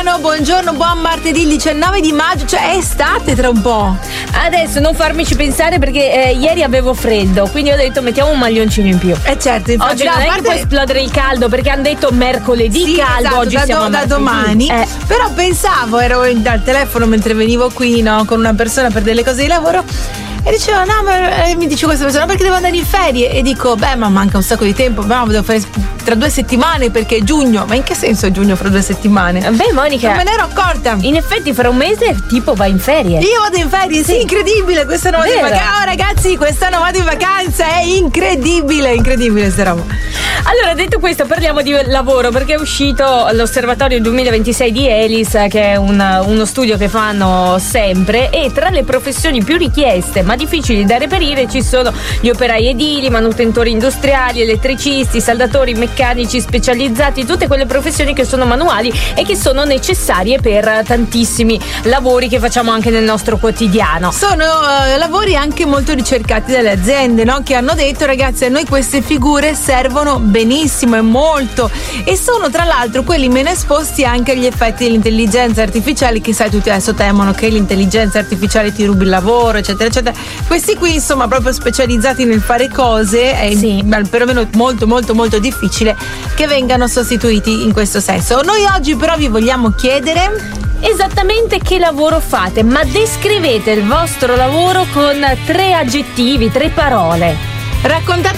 buongiorno, buon martedì 19 di maggio, cioè è estate tra un po'. Adesso non farmici pensare perché ieri avevo freddo, quindi ho detto mettiamo un maglioncino in più. Certo, oggi non è che può esplodere il caldo perché hanno detto mercoledì caldo, esatto, oggi siamo da domani. Però pensavo, ero al telefono mentre venivo qui, no, con una persona per delle cose di lavoro. E diceva, no, ma mi dice questa persona, perché devo andare in ferie? E dico, ma manca un sacco di tempo, ma devo fare tra 2 settimane perché è giugno. Ma in che senso è giugno fra 2 settimane? Beh, Monica, non me ne ero accorta. In effetti fra un mese tipo va in ferie. Io vado in ferie, sì, incredibile, quest'anno vado in vacanza. Oh ragazzi, quest'anno vado in vacanza, è incredibile sta roba. Allora, detto questo, parliamo di lavoro, perché è uscito l'Osservatorio 2026 di Elis, che è uno studio che fanno sempre, e tra le professioni più richieste ma difficili da reperire ci sono gli operai edili, manutentori industriali, elettricisti, saldatori, meccanici specializzati, tutte quelle professioni che sono manuali e che sono necessarie per tantissimi lavori che facciamo anche nel nostro quotidiano. Sono lavori anche molto ricercati dalle aziende, no? Che hanno detto, ragazzi, a noi queste figure servono benissimo e molto, e sono tra l'altro quelli meno esposti anche agli effetti dell'intelligenza artificiale, che sai, tutti adesso temono che l'intelligenza artificiale ti rubi il lavoro, eccetera eccetera. Questi qui, insomma, proprio specializzati nel fare cose, è perlomeno molto molto molto difficile che vengano sostituiti in questo senso. Noi oggi però vi vogliamo chiedere esattamente che lavoro fate, ma descrivete il vostro lavoro con 3 aggettivi, 3 parole. Raccontate